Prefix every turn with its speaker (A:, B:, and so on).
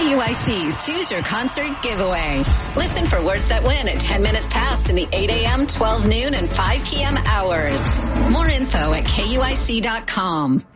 A: KUIC's Choose Your Concert giveaway. Listen for words that win at 10 minutes past in the 8 a.m., 12 noon, and 5 p.m. hours. More info at KUIC.com.